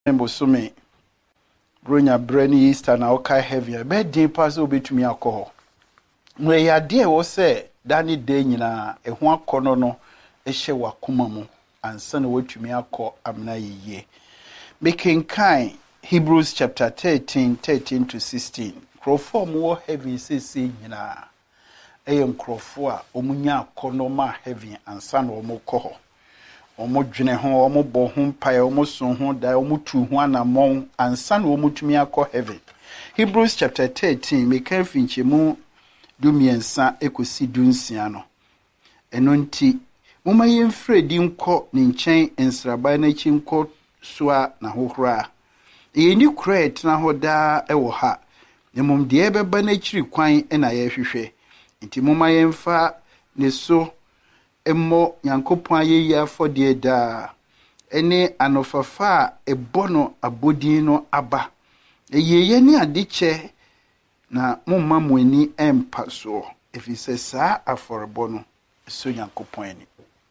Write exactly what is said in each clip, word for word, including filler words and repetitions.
Bosome Bronya Breni Easter na okai heavy be din pass obetumi akọ no ya de wo se dani de nyina eho akọ no ehye wakoma mu ansa na watumi akọ amna yiye making kind Hebrews chapter thirteen thirteen to sixteen crofo mo heavy sisi nyina eyen crofo a omunya akọ no ma heavy ansa na omukọ omo dwene ho omo bo ho mpae omo so ho da omo tu ho anamon ansa na omo tumi akọ heaven. Hebrews chapter thirteen me kan finchemu dumiensa ekosi dunsia no eno nti moma yemfre di nkọ ne nchen ensraba na chi nkọ soa na hohora yeni kret na hoda ewo ha nemom de ebeba na chiri kwan na ye hwehwe nti moma yemfa ne so emmo Nyankopon ayeyi afode da ene anofafa ebono abodin no aba eyeye ni adeche na mumma muani empa so efise saa aforebo no so Nyankopon ani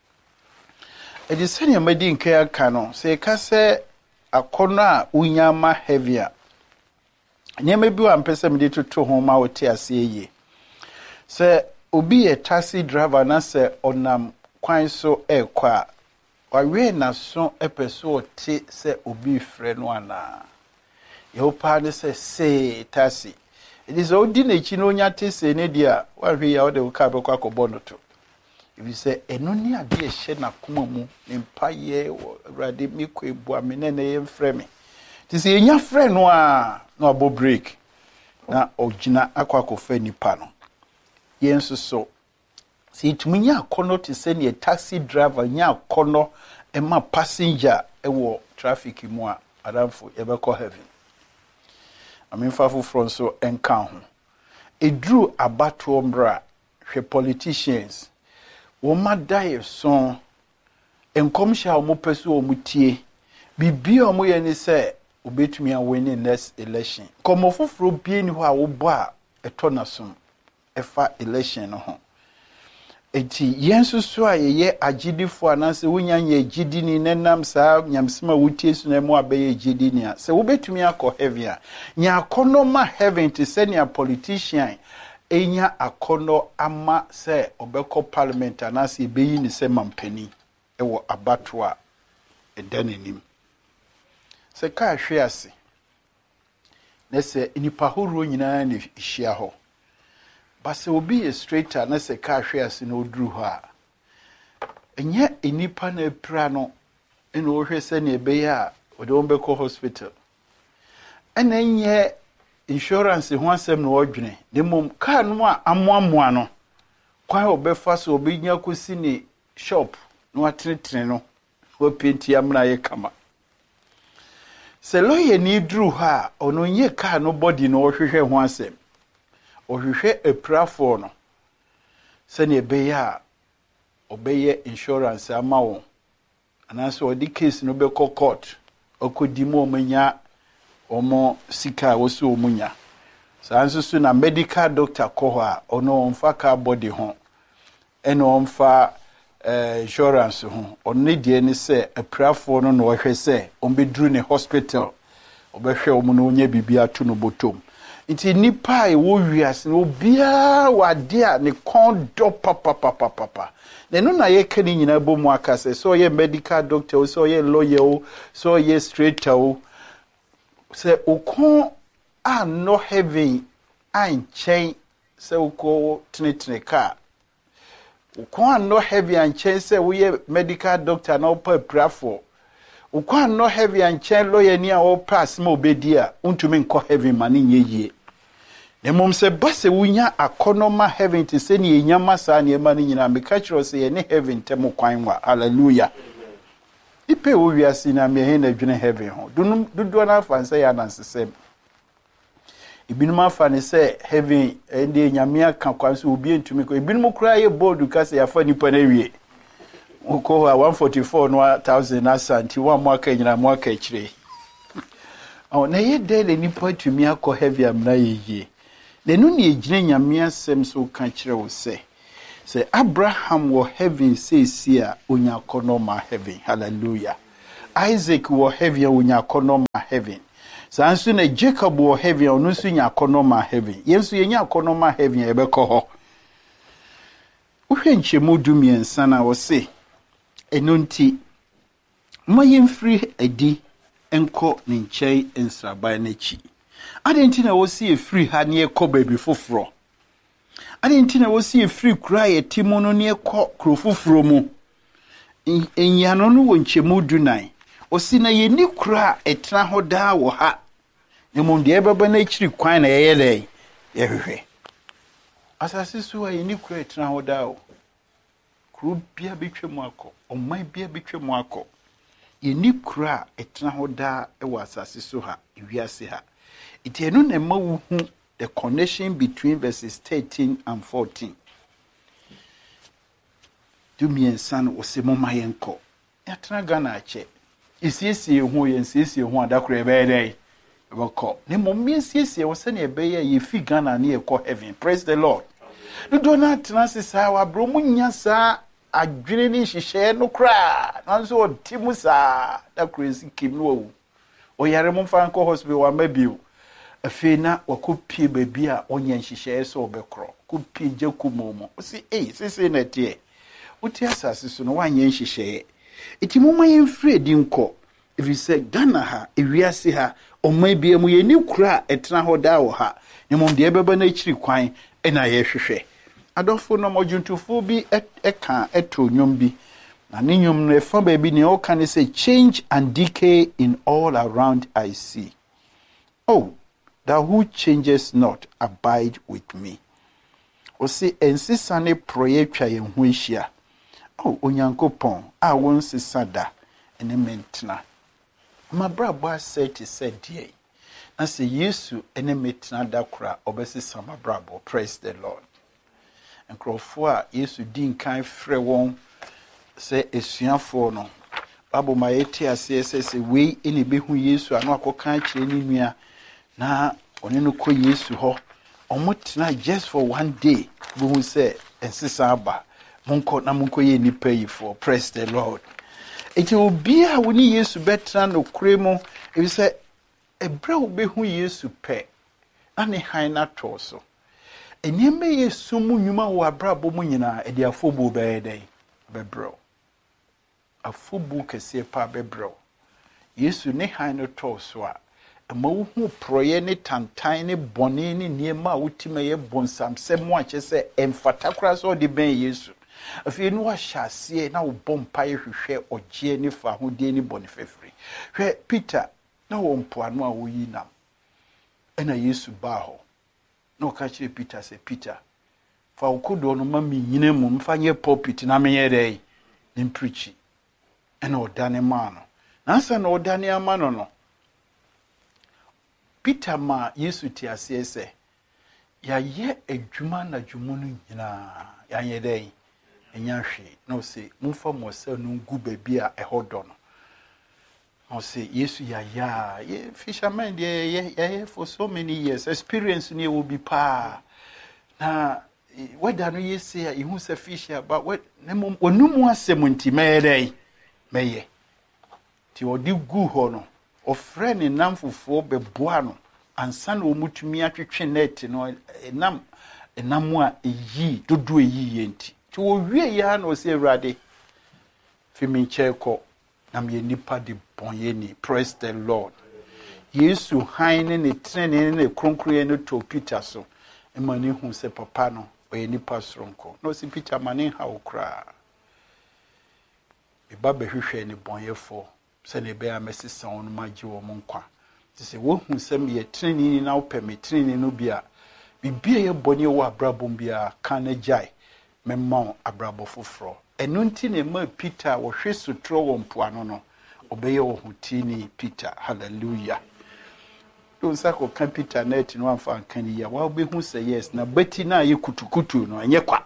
edise ne madi nke aka no se ka se akono a unyama heavy nyema bi wa mpese mede toto ho ma wote ase eye se obi ye taxi driver na se onam kwan so ekwa wawe na so epeso te se obi frɛ no ana ye pa ne se se taxi it is odi na chi no nya te se ne dia wawe ya ode ka be kwa akɔbɔ no to ibi se eno ni ade ehye na koma mu ne mpaye awurade mi kɔ ebu amene na ye mfrɛ me ti se enya frɛ no a na ɔbɔ break na ogina akwa akɔfa nipa no yenso so si tumunya akono te se ne taxi driver nya akono ema passenger ewo traffic mu a adamfo yebekɔ heaven aminfa foforo so enka ho edru abato mbra hwe politicians wo madaye so enkomhya o mopeso o mutie bibia o moye ni se obetumi a win in next election komo foforo bie ni ho a wo bo a eto na som efa election no ho eti yensu so a ye agidifo anase wonya nya agidi ni nenam saa nyamsema wutie so na mu abaye agidi ni a se wo betumi akɔ heaven a nya akono ma heaven te se nya politician enya akono ama se obekɔ parliament anase ebeyi ni se mampani ewo abato a edanenim se ka hwe ase na se nipa horo nyina na hia ho base obi ye straighter na se ka hwe ase na oduru ho a enye enipa na epra no ena o hwe se na ebe ya ode on beko hospital ena enye insurance ho asem na odwene demom ka no a amoamoa no kwan obefa so obi nya kosi ni shop no atretre no o penti amna ye kama se loye ni duru ho a ono nye ka no body no o hwehwe ho asem ohwehwe eprafo no se ne beya obeye insurance amawo anase odi case no be court okodi mo omanya omo sika woso omunya sanso so na medical doctor ko ho a ono onfa ka body ho eno onfa eh insurance ho onni die ni se eprafo no no ohwe se ombedru ne hospital obehwe omo no onya bibia to no botom iti nipa e wo wiase no bia wade a ne kon do papa papa papa ne no na ye kani nyina bomu akase so ye medical doctor so ye lawyer so ye straighter o se okon a no heaven an chain se uko tinetine ka okon a no heavy an chain se wo ye medical doctor na opa prafo okon a no heavy an chain lawyer ni a opa ma obedi a untumi nko heaven mani nyeye nemom se base wunya akonoma heaven te se ni enyama sa ne ema ni nyina me ka kiro se ye ne heaven temo kwan wa hallelujah ipe wo wiase na me he na dwene heaven ho dunum dudu na afanse ya nansesem ibinum afane se heaven ende nyame aka kwan so obi entumi ko ibinum kura ye bold ka se ya fa nipa na wie uko one hundred forty-four no thousand asanti wa mwaka nyina mwaka kire o na ye dele nipa tumi akọ heaven amna ye nenu ni ejine nyame asem so ka kire wo se se Abraham wo heaven say see a onya kono ma heaven hallelujah Isaac wɔ heaven wonya akɔnɔ ma heaven. Saa nso na Jacob wɔ heaven ɔno nso nya akɔnɔ ma heaven. Yɛn nso yɛnya akɔnɔ ma heaven yɛbɛkɔ hɔ. Wohwɛ nkyɛmu du mmiɛnsa na wɔse ɛno nti ma yɛmfiri adi nkɔ ne nkyɛn nsraban n'akyi. Ade nti na wɔse yɛfiri ha ne yɛkɔ baabi foforɔ. Ade nti na wɔse yɛfiri kura yɛte mu no ne yɛkɔ kuro foforɔ mu. Enyano no wɔ nkyɛmu du nan. Osi na yɛni kura etena hɔ daa wɔ ha. Ne mu de ɛbɛba na akyiri kwan na yɛyɛ dɛ yɛhwehwɛ. Asase so a yɛni kura etena hɔ daa o. Kuro bia betwa mu akɔ, ɔman bia betwa mu akɔ. Yɛni kura etena hɔ daa ɛwɔ asase so ha, ewiase ha. Iti ɛno na ma wo hu the connection between verses thirteen and fourteen. Dumiensa no ose moma yenko. Yatena Ghana ache. Isiesie ho yensiesie ho adakora ebe dey. Ebeko. Ne mom yensiesie wo se na ebe ye ye fi Ghana na ekɔ heaven. Praise the Lord. No do na tena sesa wa bro mu nya sa adwene ni hihye no kra. Nanso otimu sa da crazy kim no wo. Oyare mo fa nkɔ hospital wa mabio. Afi na wakopie baby a onye nhihye so obekro. Kopie gyakumomo. O si eh sese na tie. Uti asase so no wanye nhihye. Iti moma yemfre di nkɔ. If you say Ghana ha, ewiase ha, ɔman bia mu ye ni kura etena hɔ da wɔ ha. Nyemom de ebeba na akyiri kwan ena ye hwehwɛ. Adofo no modwuntufo bi eka eto nwom bi. Na ne nwom no efa ba bi ne o kan say change and decay in all around I see. Oh, thou who changes not abide with me. O se ensisa ne proye twa ye ho ahia. Oh, Onyankopon, a won sisada ene mentna. Ma brabo ase ti said die. Na se Yesu ene metna da kura obesisa ma brabo. Praise the Lord. Nkrofo a Yesu din kan frɛ won se esuafo no. Babo ma yeti ase se se we ene behu Yesu ano akokan kire ni nua na one no kɔ Yesu ho. Omotna just for one day. Bo se ensisa aba. Munko na munko ye nipa yi for. Praise the Lord. Eti obi a woni Yesu betra no kremo e bi se ebra obehu Yesu pe na ne han na to so. Enyeme Yesu mu nwuma wo abrabo mu nyina e de afobu be den bebro. Afobu kese pa bebro. Yesu ne han no to so a ema wo hu proye ne tantan ne bone ne niema wutima ye bonsam semu a kyese emfata kra so de ben Yesu. Afi no ahyasie na wo bompa ye hwehwe ogye ne fa hodie ne bone fefri. Hwe Peter na wo mpoano a wo yi nam. Ena Yesu ba ho. No ka kire Peter se Peter. Fa okodo no ma mi nyina mu mfa nye pulpit na me ye dai. Ni preach. Ena odane ma no. Nansa na odane ama no no. Peter ma Yesu ti ase se ya ye adwuma na dwumu no nyina ya ye dai. Enya hwe no se mumfa mo se no ngu baby a ehodo no no se Yesu ya ya ye fisherman dey ye ye for so many years experience ni will be pa na whether no ye say e hu se fisher but what onumu asem nti meyedai meye ti odi gu ho no ofre ne namfofo beboa no ansa na omutumi atwetwe net no enam enam a eyi dodo eyi yenti ti wo wie ya na o se Awurade fimi cheko na me nipa de bonye ni. Praise the Lord. Yesu haine ne trene ne kronkroye no to Peter so emani hu se papa no o ye nipa sronko no si Peter mane ha okra e ba behwehwe ne bonyefo se ne be amesisa on magye wo nkwa ti se wo hu se me ye trene na wo pe me trene no bia bibia ye bonye wo abrabom bia kan na jai memma abrabo foforo enu nti ne ma Peter wo hwe sutro wo mpoano no obeye wo hutini Peter. Hallelujah. Don't say ko kan Peter net no amfa kan ya wa obehu say yes na beti na ye kutukutu no enye kwa.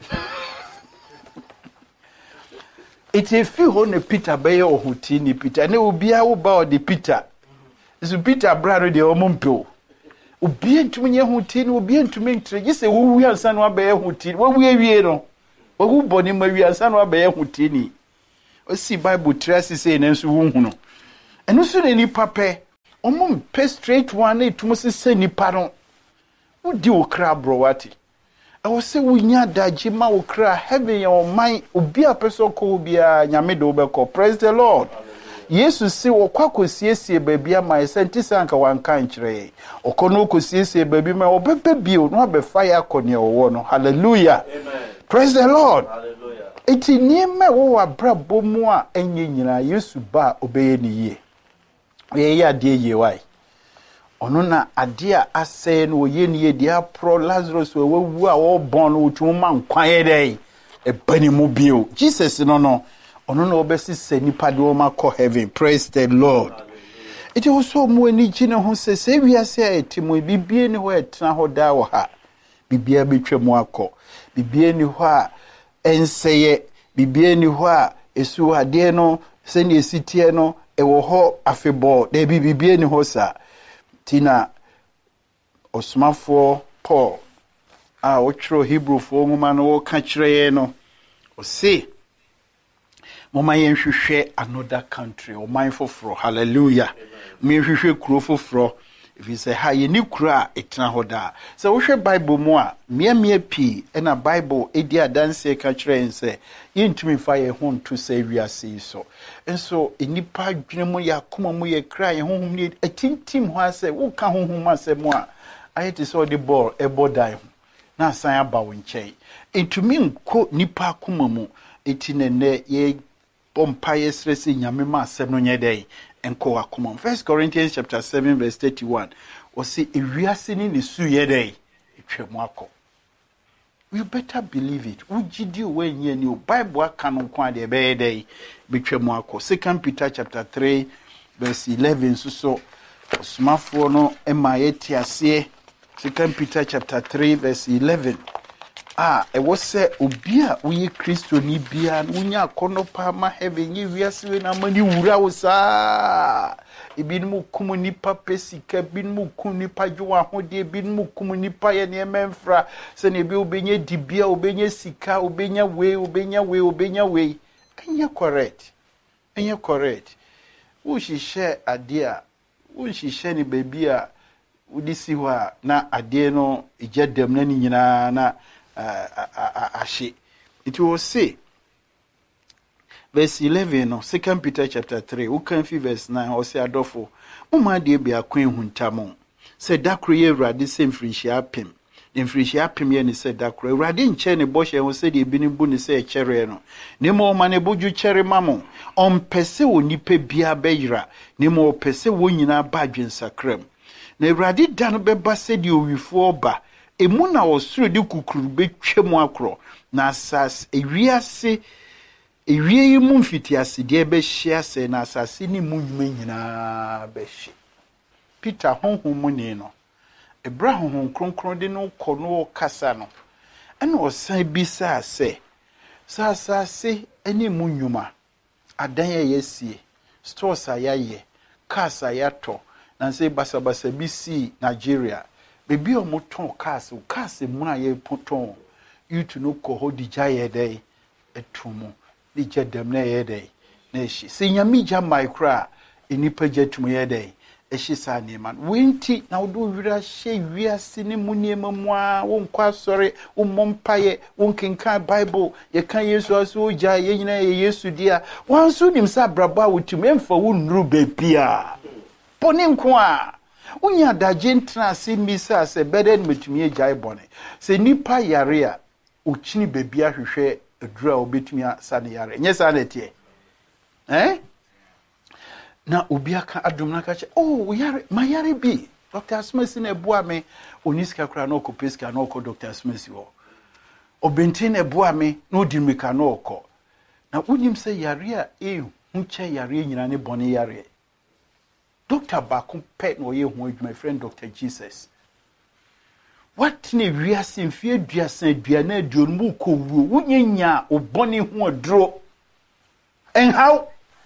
It if you ho ne Peter beye wo hutini Peter ne obia wo ba o de Peter. Isu Peter brado de omompe. Obi ntumi nye hutini obi ntumi ntre gise wo wi ansa no abeye hutini wo wi awie no wo hu boni ma wi ansa no abeye hutini see Bible tracy say na nso wo hu no eno so na nipa pe omo pe straight one e tumo se nipa no wodi okra browati I was say we nya daji ma okra heaven your mind obi apeso ko bia nyame de obeko. Praise the Lord. Jesus say okwa kosiesie baabi ama sentisa anka wanka nkyere okono kosiesie baabi ma obepe bio no abefa ya kone owo no. Hallelujah. Amen. Praise the Lord. Hallelujah. Eti nieme wo abrabo mu a enye nyina Yesu ba obeye ni ye. Ye ya de ye wai. Ono na ade a ase no ye ni ye dia pro Lazarus we wu a wo bon no tu ma nkwan ye dai e bani mu bio. Jesus no no ono na obesi se nipa de o ma ko heaven. Praise the Lord. It also mu ani gine ho se se wi ase a etimo bibie ni ho etna ho da wo ha. Bibia betwa mu akọ. Bibie ni ho a enseye. Bibie ni ho a esu ade no se ni esitie no e wo ho afebo. De bibie ni ho sa. Tina osmafo Paul a otro Hebrew fo nwoma no wo ka kire no o se moma yen hwehwe another country o mindful for. Hallelujah. Me hwehwe kuro foforo if you say ha ye ni kuro a etna hoda so wo hwe Bible mu a mia mia pi e na Bible edi adanse ka kire en se yintumi fa ye ho nto se wiase so enso enipa dwene mu ya koma mu ye kra ye honhom ni atintim ho ase wo ka honhom ase mu a ayeti so the ball e bodai na san aba wo nkyai entumi nko nipa koma mu etinene ye pompa ye stresi nyame ma asem no nyedai enko akoma. First Corinthians chapter seven verse thirty-one o se ewiase ni ne su yedai etwemu akọ. You better believe it. Ujidi when ye new Bible canon kwa de be day betwemu akọ. Second Peter chapter three verse eleven so so smafo no ema yeti ase. Second Peter chapter three verse eleven. Ah, e wo se obi a wo ye Kristo ni bia unya akono pa ma heaven ye wiase we na mani wura wo saa. Ebinmu kum nipa pesika binmu kum nipa jwa hode binmu kum nipa ye ne memfra se ne bi obenye dibia obenye sika obenya we obenya we obenya we enye correct enye correct wo hihye ade a wo hihye ni baby a udisi ho a na ade no ejadam na ni nyina na ahye it will say verse eleven no Second Peter chapter three we can fi verse nine o say adofo mama de bia kwan huntamo say dakro ye Awurade se mfrinhia apem de mfrinhia apem ye ne say dakro Awurade nche ne bohye ho say de bi ne bu ne say kyere no ne mo ma ne boju kyere mamo on pese onipa bia beyira ne mo pese wonyina ba adwensakram na Awurade da no beba se de owifo ba emu na osuro de kukuru betwemu akro na asas ewiase ewie yi mu mfitiase de be hia se na asase ni mu nyuma nyina be hye Peter honhom mu ne no ebra honhom kronkron de no kɔ no kasa no ena osan bisa se sa asase eni mu nyuma adan ya yesie stores ayaye cars ayato na se basa basa bisi Nigeria bebi o moton cars o cars mu na ye poton yutu no kɔ ho di jaye dai etumu di jadam na ye dai na shi se nyami jamai kra enipa jatum ye dai ehyi sa neman wenti na wodo wira hye wiase ne mu niema mu a wo nkwa sori wo mompaye wo nkenka Bible ye kan Yesu aso oja ye nyina ye Yesu dia wanso nim sa braba wotum emfa wo nuru bepia poni nko a unya daje ntra se misa se beden metumi ejai bone se nipa yare a ochini bebia hwehwe adura obetumi asane yare nye sa na tie eh na obi aka adom na ka che oh yare ma yare bi Doctor Smith na bua me oniska kra na okopeska na okọ Doctor Smith wo obentin na bua me na odi meka na okọ na unyim se yare a e hu che yare nyina ne bone yare Doctor Bakum pet no ye hu my friend Doctor Jesus. What ne wiase mfie duasa duana aduon mu ko wuo wunyanya obone hu odro. And how?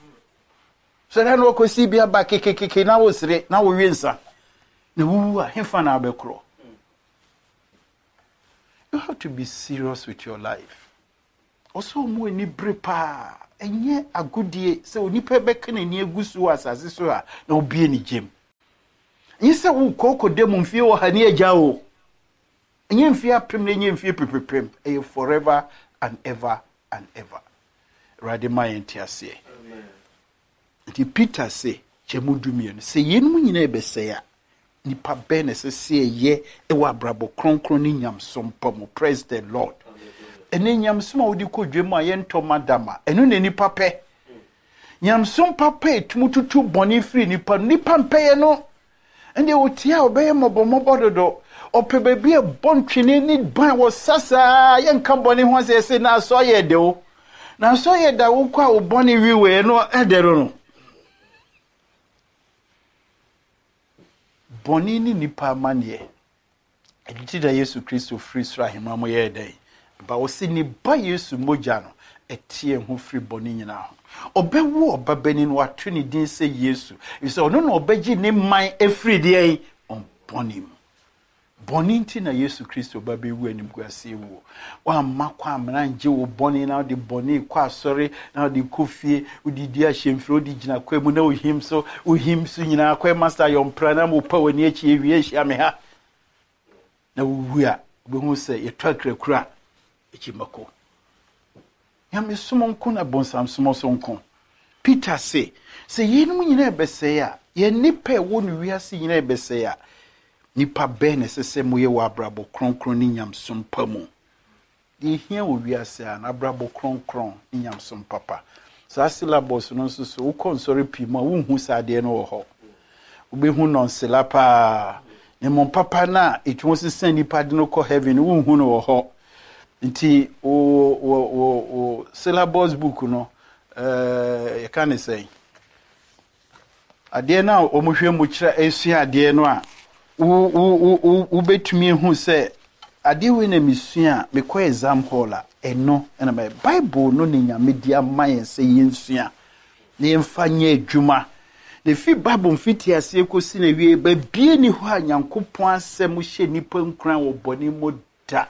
So that no ko si bia ba kekekeke na wo sire na wo wiensa. Na wu a hemfa na abekro. You have to be serious with your life. also mu ni brepa enye agodie se onipa beka na ni agusu asase so a na obie ni gem enye se wo kokko dem mfie wo ha ni agya o enye mfie apem na enye mfie pepepem e forever and ever and ever rade mayenti ase amen ti Peter say chemudumie no se yenum nyina ebese ya nipa bene se se ye e wa brabo kronkron ni nyamsom pam praise the Lord ene nyamsom a wodi kodwem a ye ntoma dama eno ne nipa pe nyamsom papa etumututu boni free nipa nipa mpeye no ende otia obeye mobomobo dodo opebebie bontwene ni ban wo sasa ye nka boni ho se se na so ye de o na so ye da wo kwa oboni wiwe no edero no boni ni nipa manie editi da Yesu Kristo free sra hemamo ye dai ba wo si ni ba Yesu moja no etie ho free boni nyina ho obewu obabani no atu ni din se Yesu ise ono no obeji ni man efri de on boni boni nti na Yesu Kristo babewu anim guase wo wa makwa amra nje wo boni na de boni kwa sori na de kofie udidi a hemfro di gina kwa mu na ohim so ohim so nyina kwa master yon prana mo pa wani achi ewie hia me ha na wuwu a obehu se yetwakra kura echimako yame sumonko na bonsam sumosonko Peter say se yenum nyina ebese ya ye nipa wo no wiase nyina ebese ya nipa bene sese moye wa brabo kronkron ni nyamsom pamu de hia wo wiase a na brabo kronkron ni nyamsom papa sa syllabus no so so wo konsori pima wo hu sade no wo ho wo hu non selapa ne mon papa na etwo sesen nipa de no ko heaven wo hu no wo ho nti o o o o syllabus book no eh you can say ade na o mohwe mu kira esu ade no a u u u u betumi hu se ade we na misua me ko exam hall a eno na my bible no ne nyame dia man se yensua ne yemfanye adwuma ne fi bible mfiti ase ekosi na wie ba bie ni ho anyankopon asem hye nipa nkran wo boni moda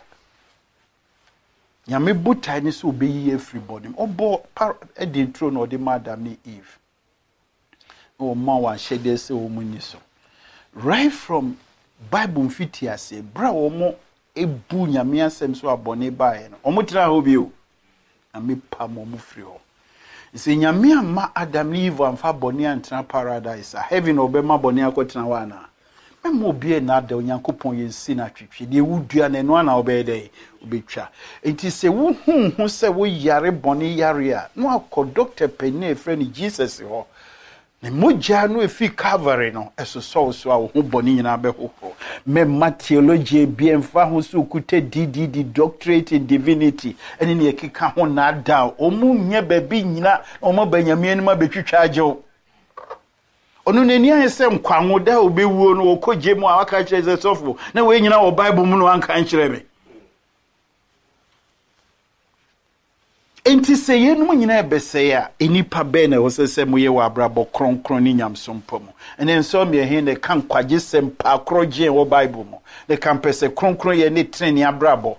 nyame buta ni so obeyi everybody obo e de intro no de madam ni Eve o ma wa shede se o muni so right from bible mfiti ase bra wo mo ebu nyame asem so abone bae no omo tira ho bio na me pa mo mo free ho ise nyame ama Adam ni Eve amfa bone antra paradise a heaven obema bone akotena wa na memo bie na da onyankopon yensi na twetwe de wudua na no na obede obetwa enti se wo hu hu se wo yare bone yare a no akọ doctor pene friend Jesus ho ne moja no efi Calvary no eso so so a wo bone nyina be ho me theology bie mfa ho so kute D D D doctorate in divinity ene ne ekeka ho na da omu nya ba bi nyina omo banyame no ma betwitwa agyew onu neni ahese nkwanwo da obewuo no okoje mu awaka kire sofo na we nyina wo bible mu no anka nkire me enti se yenum nyina ebese ya enipa be na wosese mu ye wa brabo kronkron ni nyamsompo mu ene nso me he ne kan kwaje sempa akroje wo bible mu ne kan pese kronkron ye ne treni abrabo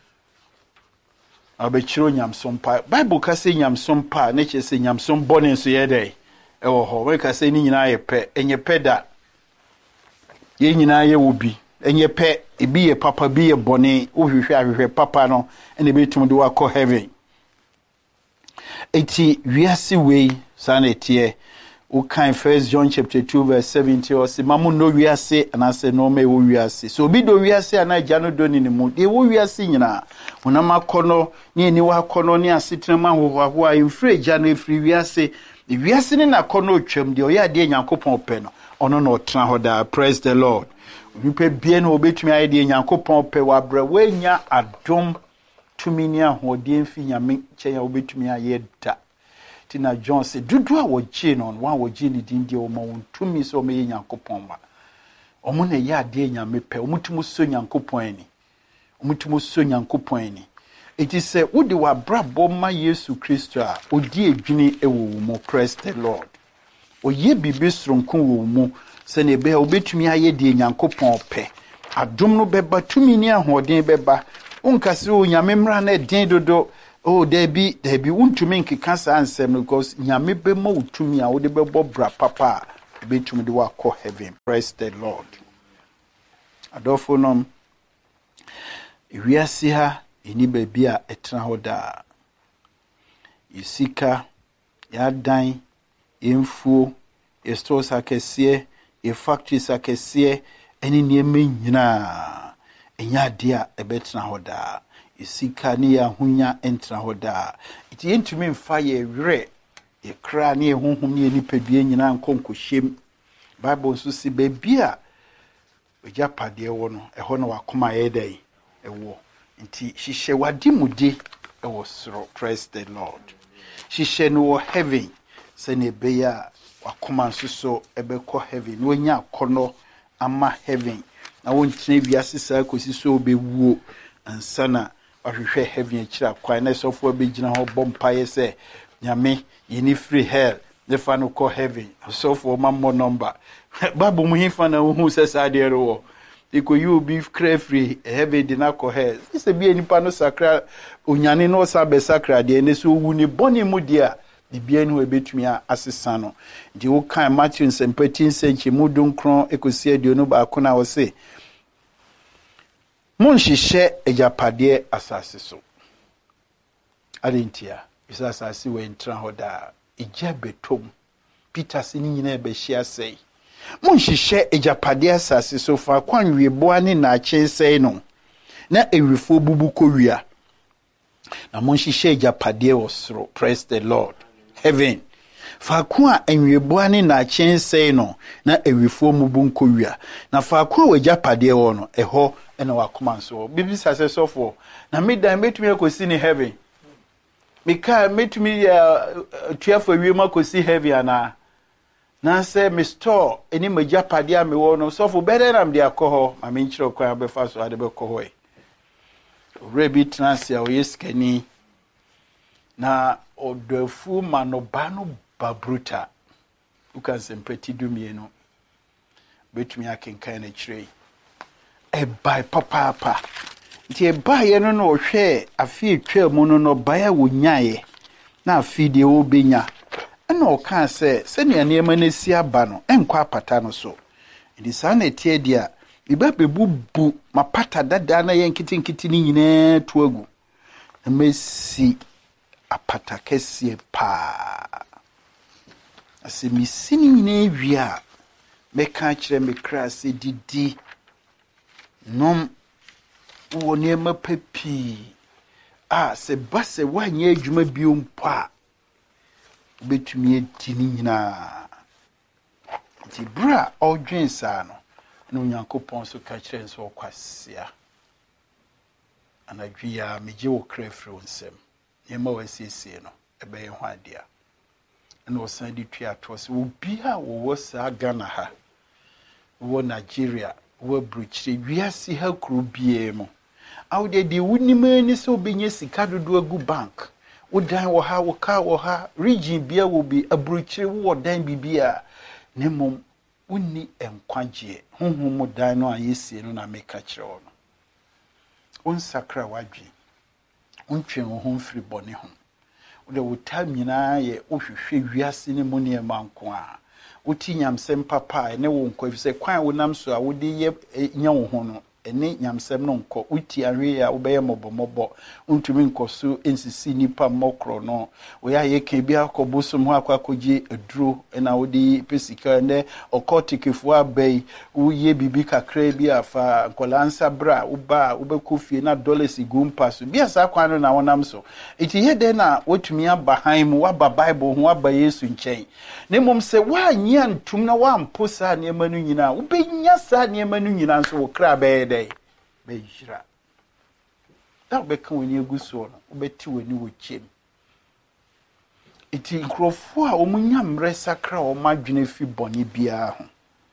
abechiro nyamsompa bible ka se nyamsompa ne che se nyamsombo ne nso ye dai ewo ho we ka se ni nyina ye pe enye peda ye nyina ye wobi enye pe ebi ye papa bi ye bone ohwehwe ahwehwe papa no ene betum de wa heaven eti wiase we sanetie o kan First John chapter two verse seventy o se mamu no wiase anase no me wo wiase so obi do wiase ana gya no do ni mu de wo wiase nyina wona makono ni ni wa kono ni asetrema hoho a infre gya no efri wiase the wiase ni na kono twam de o ya de nyankopon pe no ono no tena ho da praise the Lord nipa bie no obetumi aye de nyankopon pe wa bra wanya adom tumini ahodie mfi nyame kyenya obetumi aye da tina John se dudu a wogie no wan wogie ni dindie o ma wontumi so me nyankopon ma omo na ya de nyame pe omutumu so nyankopon ani omutumu so nyankopon ani eti se wodi wa brabo ma Yesu Kristo a odi edwini ewo mo praise the Lord oye bibi sronko wo mu se ne be obetumi aye de nyankopon pe adom no beba tumini ahoden beba unkase o nyame mra na den dodo Oh, there be there be untumi nkeka saa ansem because nyame be ma utumi a wo de bebo bra papa be tumi de wakọ heaven. Praise the Lord. Adofo nom wiase ha eni ba bi a etena ho da. Isika ya dan yemfuo ye stores akese ye factories akese eni nieme nyina enya de a ebetena ho da. Isika ni ya hunya entra ho da. Iti yentumi mfa ye were ye kra ni ye honhom ni nipadua nyina nkonkohyem. Bible so si be bia ojapade wo no eho no wakoma ye dai ewo. Nti hihye wadi mude ewo soro. Praise the Lord. Hihye no wo heaven se ne be ya wakoma nsoso ebekọ heaven no nya akono ama heaven na wontine biase saa kosi so obewuo ansana ahwehwe heaven akira kwan na sofo abegina ho bompaye se nyame yini free hell the fan ko heaven sofo mammo number babu muhifa na hu se sade ro iko you be free heaven di na ko hell se bi enipa no sakra onyane no sabe sakra de ne so wu ni boni mu dia bibia ni ebetumi asesa no di wo kan Matthew seventeen senchi mudun kron ekosi aduonu ba akona wo se Monhihye ejapade asase so. Adentia, isa asase we ntra hoda. Ija betom. Peter sini nyina be hia sei. Monhihye ejapade asase so fa kwanwe boane na achensei no. Na ewifo bubuko wia. Na monhihye ejapade osoro. Praise the Lord. Heaven. Fa kwa enwe boane na achensei no. Na ewifo mubunko wia. Na fa kwa wejapade wo no eho ena wakoma so bibi sase sofo na medan metumi akosi ni heaven mika metumi ya tuafo wiema akosi heaven ana na se me store eni majapade a me wo no sofo bere nam de akoho ma me nchiro kwa abefa so ade be koho e rebi transia o yeskani na odofu manobano babruta ukanse mpeti dumie no betumi akenkan na chire e bai papa papa nti e bai ye no no hwe afi etwa mu no no bai a wonyae na afi de obenya na o kan se se ne anema na si aba no enkwa apata no so ndi sa na tie dia biba bebubu mapata dada na ye nkitinkiti ni nyina to agu na mesi apata kese pa ase misini nyina wia meka kire me krase didi nom woni ma papi ah se base wanye adwuma biom pa betumi etini nyina ti bra odwen sa no no Nyankopon so ka kire nso kwasia anadwia meje wo krefre onsem yema wasiesie no ebe ye ho adia na osan di twa to se obi a wo sa Ghana ha wo Nigeria wo bruchiri wiase ha kru bie mo awde de wunima ni so benye sika dodo agu bank wo dan wo ha wo ka wo ha region bia wo bi abruchiri wo dan bibia nemom wonni enkwagie honhom mo dan no ayesie no na meka kire wo no on sakra wadwi ontwe wo ho firi bone ho wo de wo tam nyina ye wo hwehwe wiase ni mo ne manko a uti nyamsem papa ene wo nkwa fise kwan wo nam so a wo de ye nya wo ho no ene nyamsem no nkọ uti ahwe ya wo be ye mobomobo untumi nkoso ensisi nipa mokro no wo ya ye ke bia akọbosom ho akwakoje aduro ena wo de pesika ne okotikefo abai wo ye bibi kakra bi afa nkolansa bra wo ba wo be kofie na dollars gumpa so bia sa kwan no na wo nam so iti ye de na wotumi abahan mu wa ba bible ho aba Yesu nkyɛn ne mom se wa nya ntum na wa mposa ne manu nyina wo be nya sa ne manu nyina so wo kra be dey be jira da be kan woni aguso no wo beti woni wo chem iti nkrofo a omunya mre sakra o madwene fi bone bia ho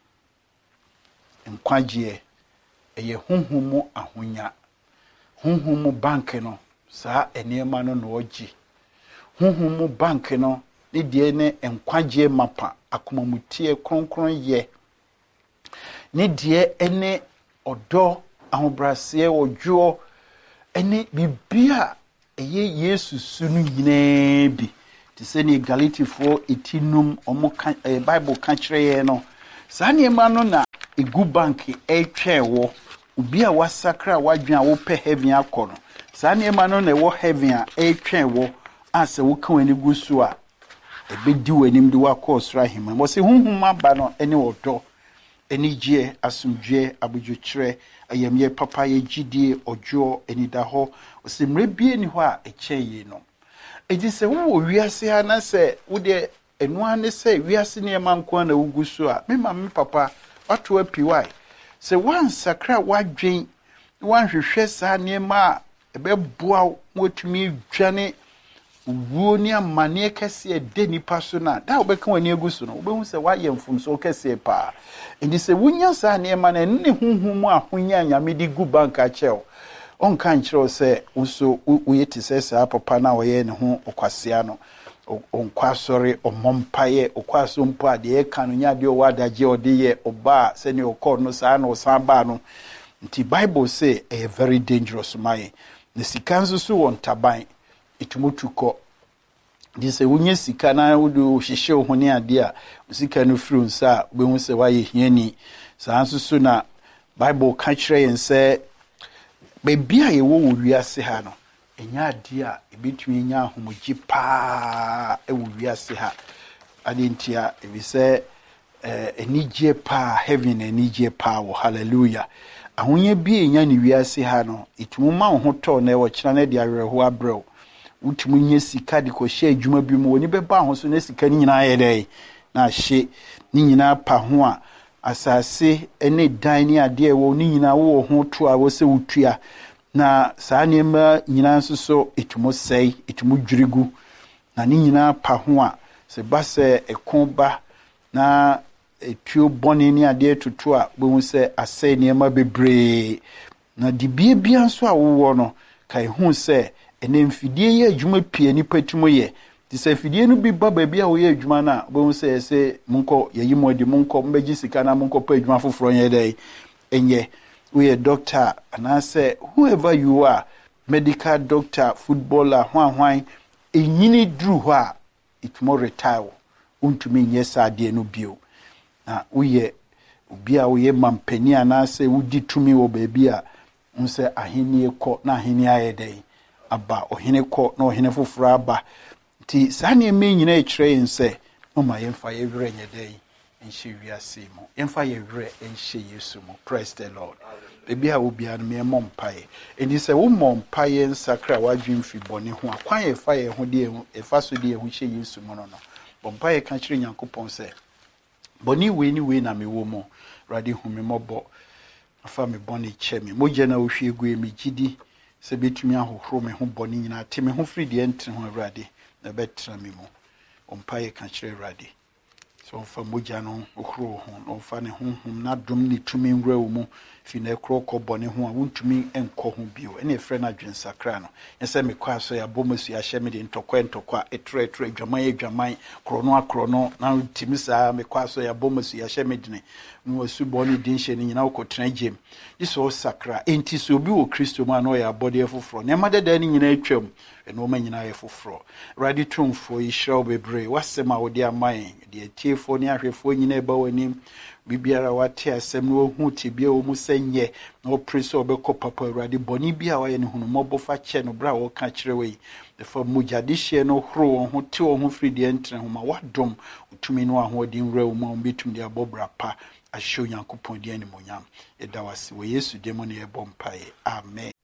nkwagie eye honhomu ahonya honhomu bank no sa enema no no ogi honhomu bank no ne die ne nkwagie mapa akomamutie kronkron ye ne die ene odo ahobrase odwo ene bibia eye Yesu sunu nyinaa bi te sɛ ne Galatifoɔ etinum ɔmo ka Bible ka kyerɛ yɛn no saa nneɛma no na egu bank ɛtwɛn wɔ obi a wasakra wadwen a wopɛ heaven akɔ no saa nneɛma no na ɛwɔ heaven a ɛtwɛn wɔ a sɛ woka w'ani gu so a ɛbɛdi w'anim de wakɔ ɔsoro ahema wɔsɛ honhom aba no ɛne ɔdɔ anigye asomdwe abodwokyerɛ ayamye papa ye gidie ɔdwo anida hɔ wɔsɛ mmerɛ bie ni hɔ a ɛkyɛn yi no ɛdi sɛ wo wiase ha na sɛ wo de ɛnoa ne sɛ wiase nneɛma nko na wogu so a me ma me papa wato api wai sɛ wansakra wadwen wanhwehwɛ saa nneɛma a ɛbɛboa motumi dwane wuo ni amane kɛse de nipa so na da wobɛka wani agu so no wobɛhu sɛ wayɛ mfomso kɛse pa ɛdi sɛ wonya saa nneɛma na ne honhom a honya nyame de gu bank akyɛw onka nkyerɛw sɛ woso woyɛ te sɛ saa papa na wɔyɛ ne ho okwasea no onkwa sɔre ɔmɔmpaye okwaso mpo ade ɛka no nya de ɔwadagye ɔde yɛ ɔba sɛ ne ɔkɔ no saa na ɔsan ba no nti Bible say a very dangerous man ne sika nso so wɔ ntaban itumutuko di se wunye sika na wudu hihye ho ne ade a sika no firi nsa obehu se waye hiani saa nso so na Bible ka kyerɛ yɛn sɛ bebi a yewo wo wiase ha no enya ade a ebetumi nya ahomogye pa e wo wiase ha ade ntia ebi sɛ eh enigye pa heaven enigye pa wo hallelujah ahonye bi enya ne wiase ha no itumu ma ho tɔ na e wo kyerɛ na de awerɛho abrɛw utumi nye sika de ko hye adwuma bi mu oni beba ho so na sika ni nyina yɛ dɛ na hye ni nyina pa ho a asase ene dan ni ade wo ni nyina wo ho to a wo se wutua na saa nneɛma nyina nso so etumo sɛi etumo dwirigu na ni nyina pa ho a se ba sɛ ɛko ba na etuo bɔne ni ade tutu a bo hu sɛ asɛ nneɛma bebree na de bie bia nso a wo no kai hu sɛ ene mfidie ye adwuma pie ni patumo ye ti sɛ fidie no bi ba ba bia wo ye adwuma na bo hu sɛ sɛ munko ye yimodi munko mbegi sika na munko pa adwuma foforo ye dai enye we a doctor and I say whoever you are medical doctor footballer hwan hwan enyini dru ho a it more retire untumi nye saade no bio na we obi a we mampani ana say wudi tumi wo ba bia unse ahenie kɔ na ahenie ayedai aba ohene kɔ na ohene foforo aba ti saa ne me nyina e kyerɛ nse no ma yemfa ye werɛ nye dai enhye wiase mu yemfa ye werɛ enhye Yesu mu praise the Lord ebi a obi an me mompae enti sɛ wo mompae nsakra wadwin fi bɔne ho akwan ye fa ye ho de e fa so de e ho hye Yesu mu no no bompae ka kyerɛ Nyankopɔn sɛ bɔne we ni we na me wo mu rade hu me mɔbɔ afa me bɔne kyɛ me mogye na wo hwie gu e me gidi sɛ betumi ahohoro me ho bɔne nyina te me ho firi de entre ho awurade na betra me mu bompae ka kyerɛ awurade so fa mogya no ohoro ho no fa ne honhom na dom ne tumi nwura wo mu fi na ekro kɔ bɔne ho a wontumi enkɔ ho bio ene efrɛ na dwensakra no yɛsɛ me kwa so ya bomasu ya hyɛ me de ntɔkɔ ntɔkɔ a etre etre dwaman adwaman krono akrono na timi saa me kwa so ya bomasu ya hyɛ me de no wasu bɔne din hyɛ ne nyina wokɔtena gem iso sakra enti so obi wɔ Kristo mu ana ɔyɛ abɔde afoforo ne ma deda ne nyina atwam ɛno ma nyina yɛ foforo radi tumfo yi hyɛw bebre wasɛm a wode aman de atiefo ne ahwefo nyina ba w'anim bibiara wate asɛm no hu tibia wo mu sɛnyɛ na opre so obɛkɔ papa awurade bɔne bi a wayɛ ne hunumɔbɔ fa kyɛ no bra wo ka kyerɛ wei defa mugyade hye no horo wo ho te wo ho firi de entre ho ma wadom utumi no ahoɔden wura wo ma obetum de abɔbra pa ahyew Nyankopɔn de animonyam ɛda wase wɔ Yesu de mu ne ɛbɔ mpae amen.